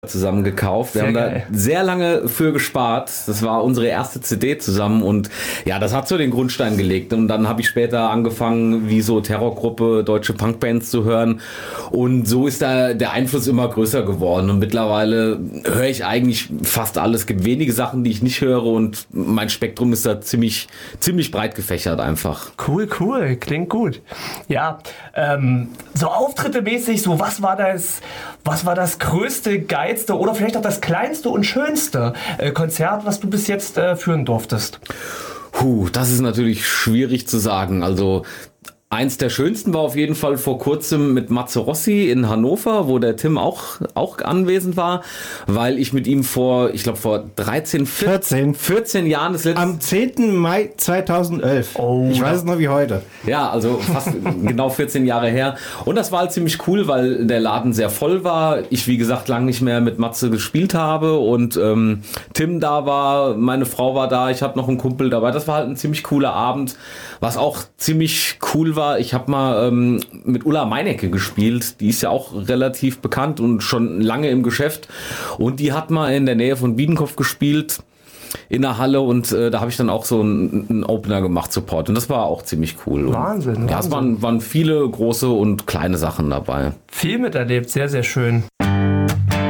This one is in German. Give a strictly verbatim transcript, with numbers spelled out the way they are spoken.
zusammen gekauft. Wir Sehr haben geil. da sehr lange für gespart. Das war unsere erste C D zusammen und ja, das hat so den Grundstein gelegt. Und dann habe ich später angefangen, wie so Terrorgruppe, deutsche Punkbands zu hören. Und so ist da der Einfluss immer größer geworden. Und mittlerweile höre ich eigentlich fast alles. Es gibt wenige Sachen, die ich nicht höre und mein Spektrum ist da ziemlich, ziemlich breit gefächert einfach. Cool, cool, klingt gut. Ja, ähm, so Auftritte mäßig, so was war das, was war das größte, geilste oder vielleicht auch das kleinste und schönste äh, Konzert, was du bis jetzt äh, führen durftest? Puh, das ist natürlich schwierig zu sagen. Also eins der schönsten war auf jeden Fall vor kurzem mit Matze Rossi in Hannover, wo der Tim auch, auch anwesend war, weil ich mit ihm vor, ich glaube vor dreizehn, vierzehn vierzehn Jahren das letzte... Am zehnten Mai zweitausendelf. Oh, ich weiß es noch wie heute. Ja, also fast genau vierzehn Jahre her. Und das war halt ziemlich cool, weil der Laden sehr voll war. Ich, wie gesagt, lange nicht mehr mit Matze gespielt habe und ähm, Tim da war, meine Frau war da, ich habe noch einen Kumpel dabei. Das war halt ein ziemlich cooler Abend. Was auch ziemlich cool war, ich habe mal ähm, mit Ulla Meinecke gespielt. Die ist ja auch relativ bekannt und schon lange im Geschäft. Und die hat mal in der Nähe von Biedenkopf gespielt in der Halle und äh, da habe ich dann auch so einen, einen Opener gemacht, Support. Und das war auch ziemlich cool. Und Wahnsinn, ja, es Wahnsinn. waren, waren viele große und kleine Sachen dabei. Viel miterlebt, sehr, sehr schön.